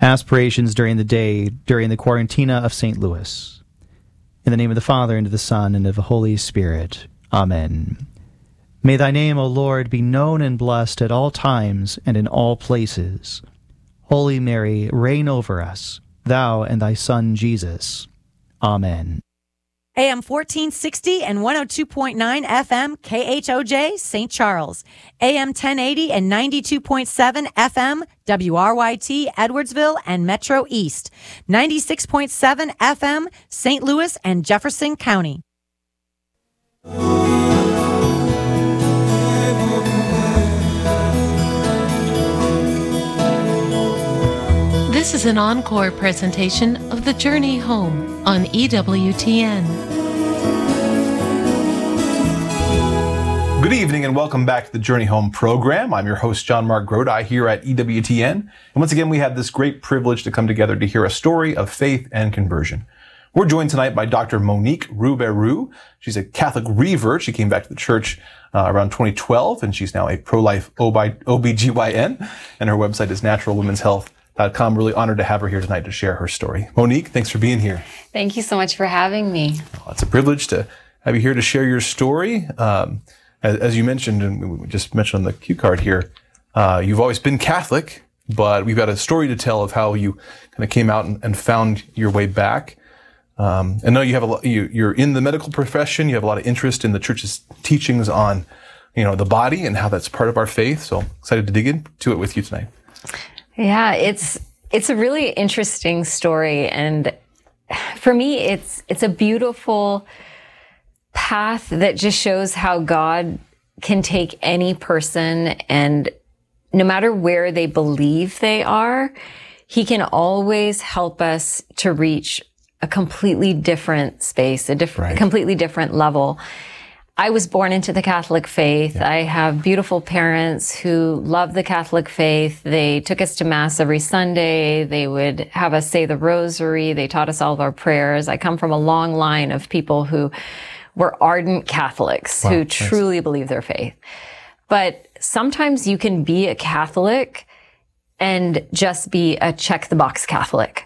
aspirations during the day during the Quarantina of St. Louis. In the name of the Father, and of the Son, and of the Holy Spirit. Amen. May thy name, O Lord, be known and blessed at all times and in all places. Holy Mary, reign over us, thou and thy Son Jesus. Amen. AM 1460 and 102.9 FM KHOJ St. Charles. AM 1080 and 92.7 FM WRYT Edwardsville and Metro East. 96.7 FM St. Louis and Jefferson County. This is an encore presentation of The Journey Home on EWTN. Good evening and welcome back to the Journey Home program. I'm your host, John Mark Grodi, here at EWTN. And once again, we have this great privilege to come together to hear a story of faith and conversion. We're joined tonight by Dr. Monique Roubeyrou. She's a Catholic revert. She came back to the church around 2012, and she's now a pro-life OBGYN, and her website is naturalwomenshealth.com. Really honored to have her here tonight to share her story. Monique, thanks for being here. Thank you so much for having me. Well, it's a privilege to have you here to share your story. As you mentioned, and we just mentioned on the cue card here, you've always been Catholic, but we've got a story to tell of how you kind of came out and found your way back. I know you have you're in the medical profession. You have a lot of interest in the church's teachings on, the body and how that's part of our faith. So excited to dig into it with you tonight. Yeah, it's a really interesting story, and for me, it's a beautiful path that just shows how God can take any person, and no matter where they believe they are, He can always help us to reach a completely different space, a completely different level. I was born into the Catholic faith. Yeah. I have beautiful parents who love the Catholic faith. They took us to Mass every Sunday. They would have us say the rosary. They taught us all of our prayers. I come from a long line of people who were ardent Catholics who truly believe their faith. But sometimes you can be a Catholic and just be a check-the-box Catholic.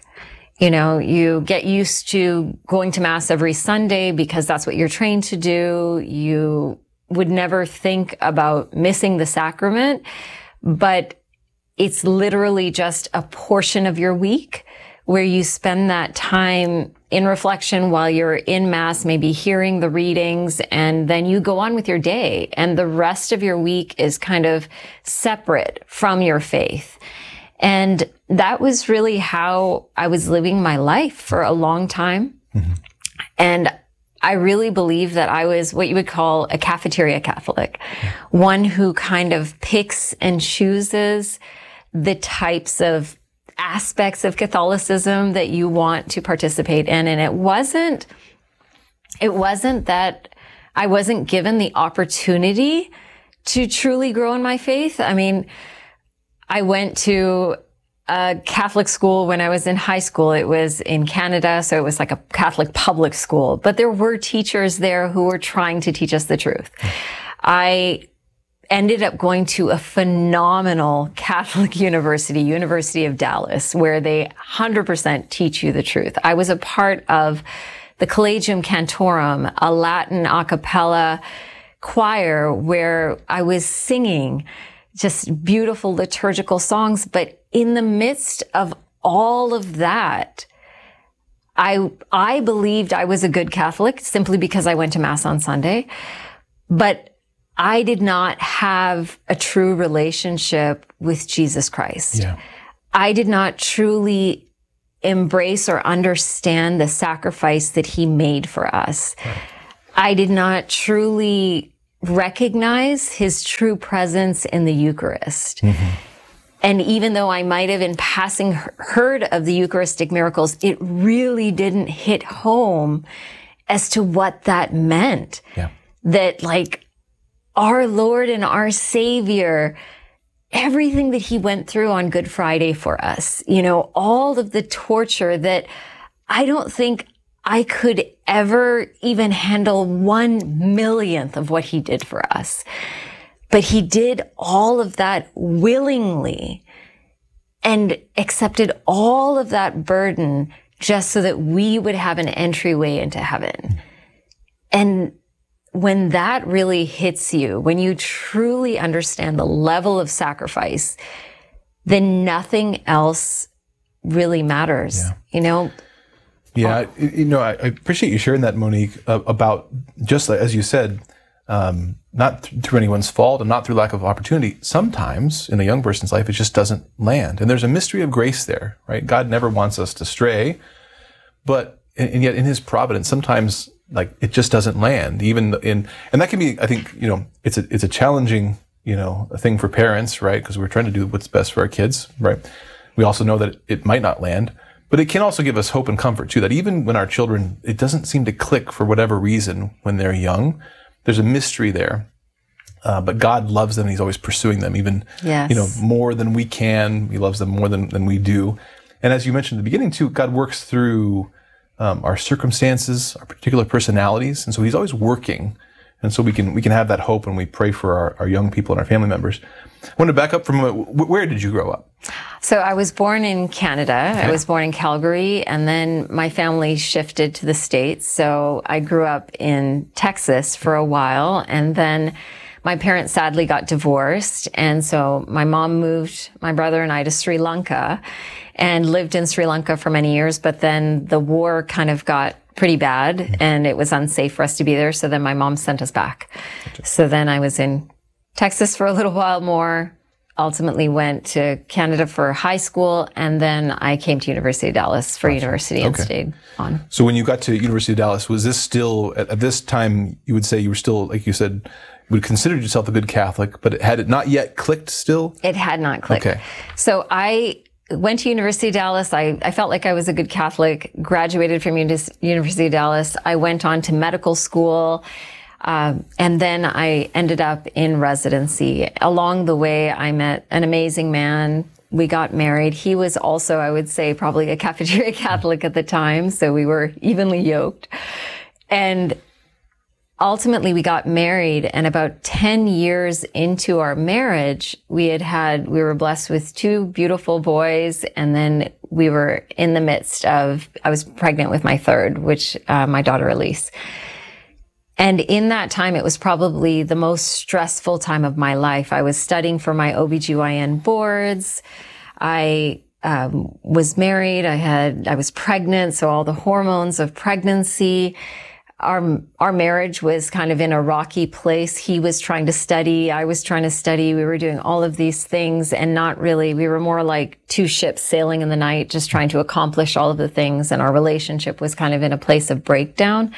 You get used to going to Mass every Sunday because that's what you're trained to do. You would never think about missing the sacrament, but it's literally just a portion of your week where you spend that time in reflection while you're in Mass, maybe hearing the readings, and then you go on with your day. And the rest of your week is kind of separate from your faith. And that was really how I was living my life for a long time. Mm-hmm. And I really believe that I was what you would call a cafeteria Catholic, one who kind of picks and chooses the types of aspects of Catholicism that you want to participate in. And it wasn't that I wasn't given the opportunity to truly grow in my faith. I mean, I went to a Catholic school when I was in high school. It was in Canada, so it was like a Catholic public school. But there were teachers there who were trying to teach us the truth. I ended up going to a phenomenal Catholic university, University of Dallas, where they 100% teach you the truth. I was a part of the Collegium Cantorum, a Latin a cappella choir where I was singing just beautiful liturgical songs. But in the midst of all of that, I believed I was a good Catholic simply because I went to Mass on Sunday. But I did not have a true relationship with Jesus Christ. Yeah. I did not truly embrace or understand the sacrifice that He made for us. Right. I did not truly recognize His true presence in the Eucharist. Mm-hmm. And even though I might have in passing heard of the Eucharistic miracles, it really didn't hit home as to what that meant. Yeah. That our Lord and our Savior, everything that He went through on Good Friday for us, all of the torture that I don't think I could ever even handle 1/1,000,000th of what He did for us. But He did all of that willingly and accepted all of that burden just so that we would have an entryway into heaven. And when that really hits you, when you truly understand the level of sacrifice, then nothing else really matters, you know? Yeah, I appreciate you sharing that, Monique, about just like, as you said, not through anyone's fault and not through lack of opportunity. Sometimes in a young person's life, it just doesn't land. And there's a mystery of grace there, right? God never wants us to stray, but, and yet in his providence, sometimes like it just doesn't land and that can be, I think, it's a challenging, a thing for parents, right? Because we're trying to do what's best for our kids, right? We also know that it might not land, but it can also give us hope and comfort too, that even when our children, it doesn't seem to click for whatever reason when they're young, there's a mystery there. But God loves them. He's always pursuing them, even, more than we can. He loves them more than we do. And as you mentioned at the beginning too, God works through our circumstances, our particular personalities. And so he's always working. And so we can have that hope when we pray for our young people and our family members. I want to back up from where did you grow up? So I was born in Canada. Okay. I was born in Calgary, and then my family shifted to the States. So I grew up in Texas for a while, and then my parents sadly got divorced. And so my mom moved my brother and I to Sri Lanka and lived in Sri Lanka for many years. But then the war kind of got pretty bad and it was unsafe for us to be there. So then my mom sent us back. Gotcha. So then I was in Texas for a little while more, ultimately went to Canada for high school, and then I came to University of Dallas for university and stayed on. So when you got to University of Dallas, was this still, at this time, you would say you were still, like you said, would consider yourself a good Catholic, but had it not yet clicked still? It had not clicked. Okay. So I went to University of Dallas. I felt like I was a good Catholic, graduated from University of Dallas. I went on to medical school, and then I ended up in residency. Along the way, I met an amazing man. We got married. He was also, I would say, probably a cafeteria Catholic at the time, so we were evenly yoked. And ultimately, we got married, and about 10 years into our marriage, we were blessed with 2 beautiful boys, and then we were in the midst of, I was pregnant with my 3rd, which, my daughter Elise. And in that time, it was probably the most stressful time of my life. I was studying for my OBGYN boards. I was married. I was pregnant, so all the hormones of pregnancy. Our marriage was kind of in a rocky place. He was trying to study. I was trying to study. We were doing all of these things and not really, we were more like 2 ships sailing in the night, just trying to accomplish all of the things. And our relationship was kind of in a place of breakdown.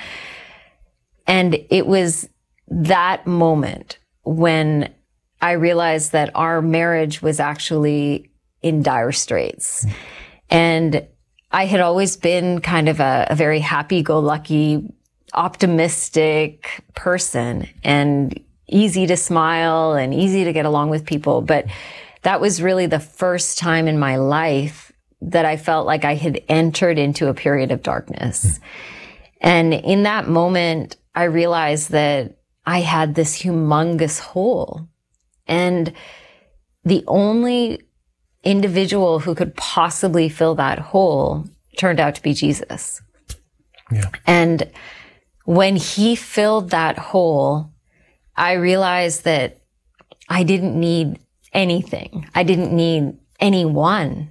And it was that moment when I realized that our marriage was actually in dire straits. And I had always been kind of a very happy-go-lucky, optimistic person and easy to smile and easy to get along with people. But that was really the first time in my life that I felt like I had entered into a period of darkness. And in that moment, I realized that I had this humongous hole. And the only individual who could possibly fill that hole turned out to be Jesus. Yeah. And when he filled that hole, I realized that I didn't need anything. I didn't need anyone.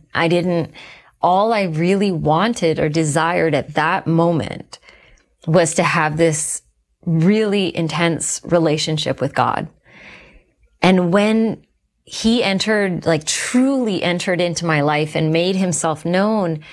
All I really wanted or desired at that moment was to have this really intense relationship with God. And when he truly entered into my life and made himself known,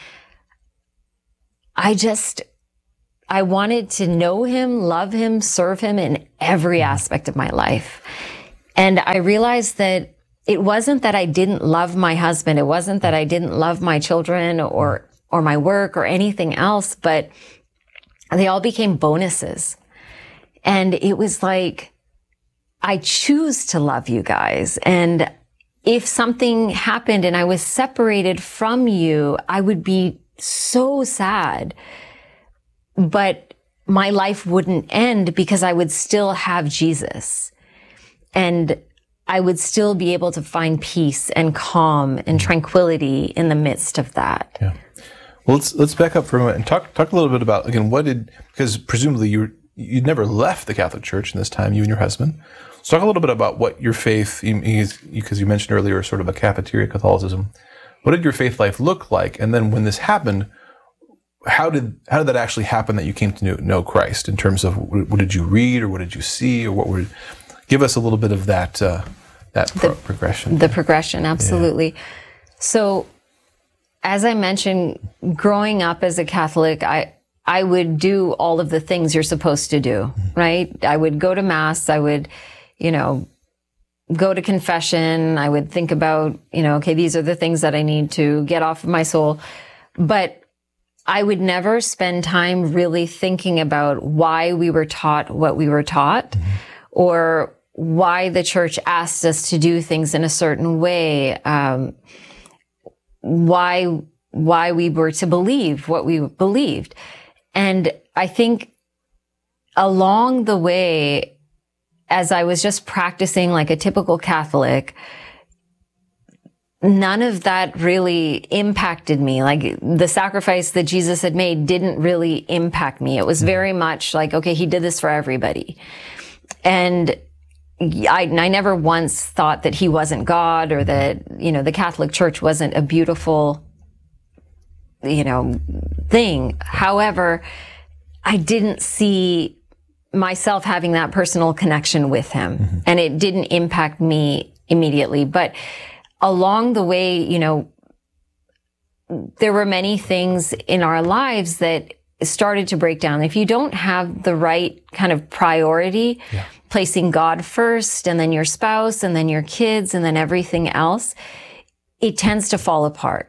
I wanted to know him, love him, serve him in every aspect of my life. And I realized that it wasn't that I didn't love my husband. It wasn't that I didn't love my children or my work or anything else, but they all became bonuses. And it was like, I choose to love you guys. And if something happened and I was separated from you, I would be so sad. But my life wouldn't end because I would still have Jesus. And I would still be able to find peace and calm and tranquility in the midst of that. Yeah. Well, let's back up for a moment and talk a little bit about, again, because presumably you'd never left the Catholic Church in this time, you and your husband. Let's talk a little bit about what your faith, because you mentioned earlier sort of a cafeteria Catholicism. What did your faith life look like? And then when this happened, how did that actually happen that you came to know Christ, in terms of what did you read, or what did you see, or give us a little bit of that progression. The progression, absolutely. Yeah. So, as I mentioned, growing up as a Catholic, I would do all of the things you're supposed to do, right? I would go to Mass. I would, go to confession. I would think about, okay, these are the things that I need to get off of my soul. But I would never spend time really thinking about why we were taught what we were taught, or why the church asked us to do things in a certain way. Why we were to believe what we believed. And I think along the way, as I was just practicing like a typical Catholic, none of that really impacted me. Like, the sacrifice that Jesus had made didn't really impact me. It was very much like, okay, he did this for everybody. And I never once thought that he wasn't God, or that, the Catholic Church wasn't a beautiful, thing. However, I didn't see myself having that personal connection with him, and it didn't impact me immediately. But along the way, there were many things in our lives that started to break down. If you don't have the right kind of priority, placing God first, and then your spouse, and then your kids, and then everything else, it tends to fall apart.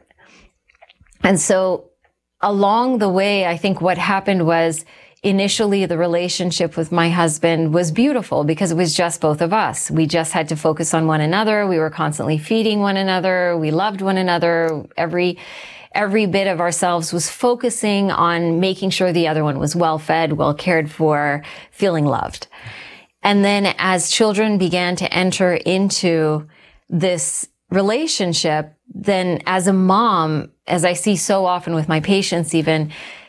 And so along the way, I think what happened was, initially the relationship with my husband was beautiful because it was just both of us. We just had to focus on one another. We were constantly feeding one another. We loved one another. Every bit of ourselves was focusing on making sure the other one was well fed, well cared for, feeling loved. And then as children began to enter into this relationship, then as a mom, as I see so often with my patients even,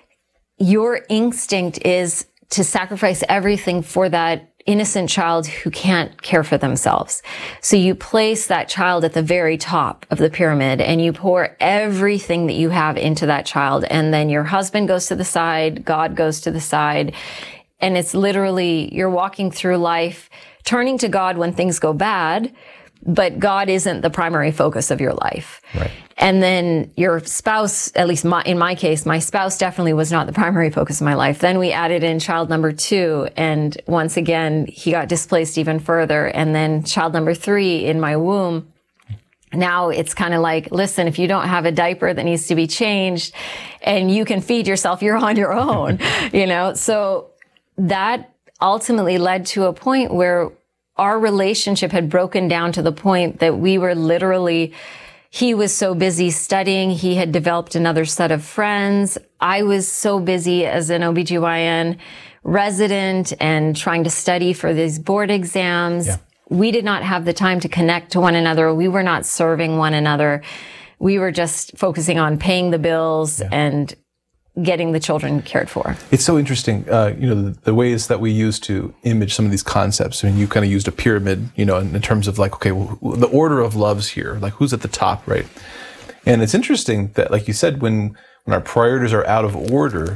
your instinct is to sacrifice everything for that innocent child who can't care for themselves. So you place that child at the very top of the pyramid, and you pour everything that you have into that child. And then your husband goes to the side, God goes to the side. And it's literally, you're walking through life, turning to God when things go bad, but God isn't the primary focus of your life. Right. And then your spouse, at least in my case, my spouse definitely was not the primary focus of my life. Then we added in child number 2, and once again, he got displaced even further. And then child number 3 in my womb. Now it's kind of like, listen, if you don't have a diaper that needs to be changed and you can feed yourself, you're on your own, So that ultimately led to a point where our relationship had broken down to the point that we were literally, he was so busy studying. He had developed another set of friends. I was so busy as an OBGYN resident and trying to study for these board exams. Yeah. We did not have the time to connect to one another. We were not serving one another. We were just focusing on paying the bills and getting the children cared for. It's so interesting, the ways that we use to image some of these concepts. I mean, you kind of used a pyramid, in terms of like, okay, well, the order of loves here, like who's at the top, right? And it's interesting that, like you said, when our priorities are out of order,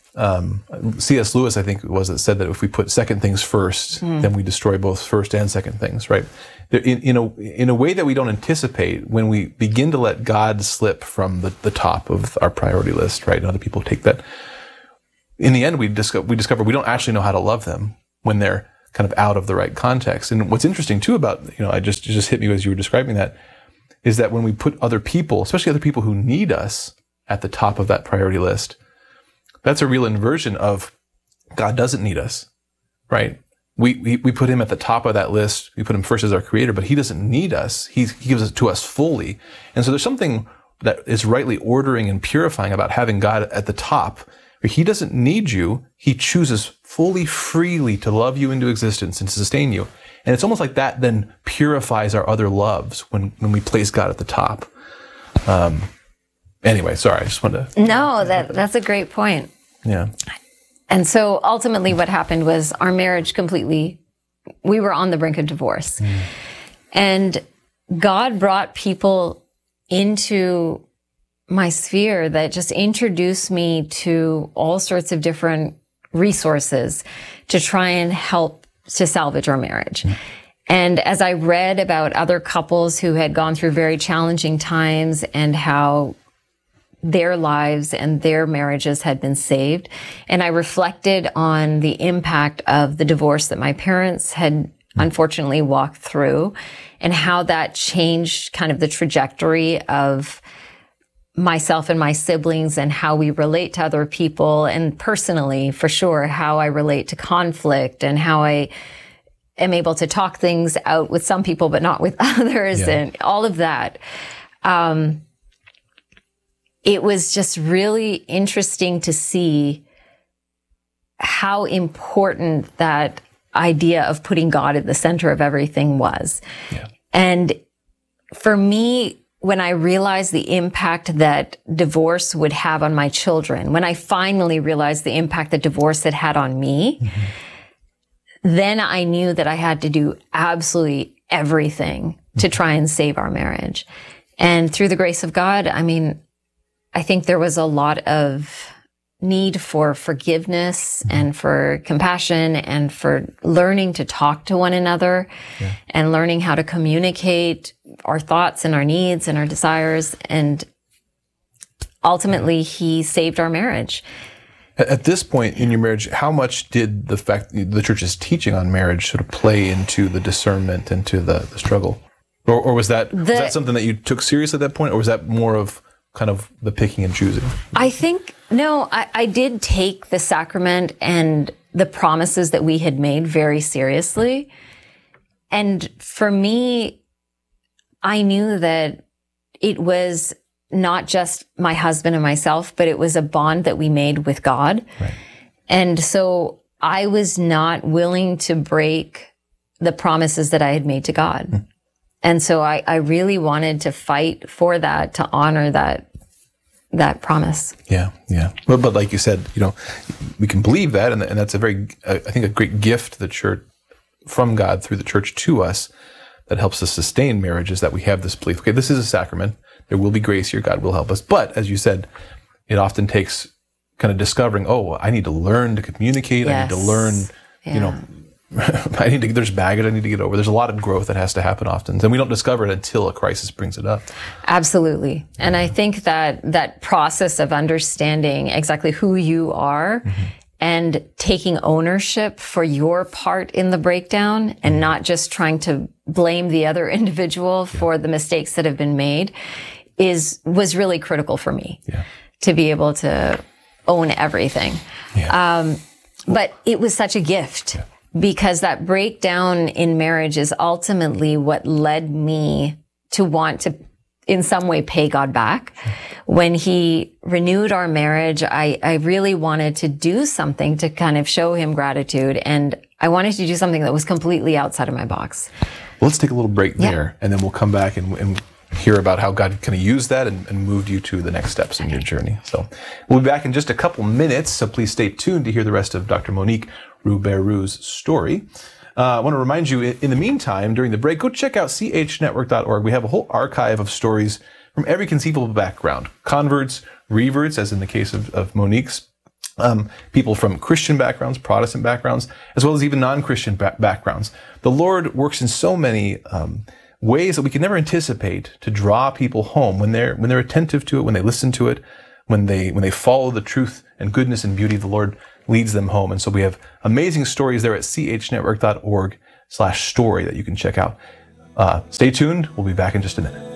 C.S. Lewis, I think it was, that said that if we put second things first, then we destroy both first and second things, right? In a way that we don't anticipate, when we begin to let God slip from the top of our priority list, right? And other people take that. In the end, we discover we don't actually know how to love them when they're kind of out of the right context. And what's interesting too about, I just hit me as you were describing that, is that when we put other people, especially other people who need us, at the top of that priority list, that's a real inversion of God doesn't need us, right? We put him at the top of that list. We put him first as our creator, but he doesn't need us. He gives it to us fully. And so there's something that is rightly ordering and purifying about having God at the top. He doesn't need you. He chooses fully, freely to love you into existence and to sustain you. And it's almost like that then purifies our other loves when we place God at the top. Anyway, sorry, I just wanted to... No, that's a great point. Yeah. And so ultimately what happened was our marriage we were on the brink of divorce. And God brought people into my sphere that just introduced me to all sorts of different resources to try and help to salvage our marriage. And as I read about other couples who had gone through very challenging times and how their lives and their marriages had been saved, and I reflected on the impact of the divorce that my parents had unfortunately walked through and how that changed kind of the trajectory of myself and my siblings and how we relate to other people, and personally, for sure, how I relate to conflict and how I am able to talk things out with some people, but not with others, and all of that. It was just really interesting to see how important that idea of putting God at the center of everything was. Yeah. And for me, when I realized the impact that divorce would have on my children, when I finally realized the impact that divorce had had on me, then I knew that I had to do absolutely everything to try and save our marriage. And through the grace of God, I think there was a lot of need for forgiveness and for compassion and for learning to talk to one another and learning how to communicate our thoughts and our needs and our desires. And ultimately, he saved our marriage. At this point in your marriage, how much did the fact the church's teaching on marriage sort of play into the discernment, into the struggle? Or was that something that you took seriously at that point, or was that more of kind of the picking and choosing? I think, no, I did take the sacrament and the promises that we had made very seriously. And for me, I knew that it was not just my husband and myself, but it was a bond that we made with God. Right. And so I was not willing to break the promises that I had made to God. And so I really wanted to fight for that, to honor that promise. Yeah. But like you said, we can believe that, and that's a very, I think, a great gift the church from God through the church to us that helps us sustain marriages, that we have this belief. Okay, this is a sacrament. There will be grace here. God will help us. But as you said, it often takes kind of discovering, I need to learn to communicate. Yes. I need to learn, there's baggage I need to get over. There's a lot of growth that has to happen often. And we don't discover it until a crisis brings it up. Absolutely. And I think that process of understanding exactly who you are and taking ownership for your part in the breakdown and not just trying to blame the other individual for the mistakes that have been made was really critical for me to be able to own everything. Yeah. But it was such a gift. Yeah. Because that breakdown in marriage is ultimately what led me to want to, in some way, pay God back. When he renewed our marriage, I really wanted to do something to kind of show him gratitude. And I wanted to do something that was completely outside of my box. Well, let's take a little break there, and then we'll come back and hear about how God kind of used that and moved you to the next steps in your journey. So we'll be back in just a couple minutes, so please stay tuned to hear the rest of Dr. Monique Rouxberoux's story. I want to remind you, in the meantime, during the break, go check out chnetwork.org. We have a whole archive of stories from every conceivable background. Converts, reverts, as in the case of Monique's, people from Christian backgrounds, Protestant backgrounds, as well as even non-Christian backgrounds. The Lord works in so many ways that we can never anticipate to draw people home when they're attentive to it, when they listen to it, when they follow the truth and goodness and beauty of the Lord leads them home. And so we have amazing stories there at chnetwork.org/story that you can check out. Stay tuned. We'll be back in just a minute.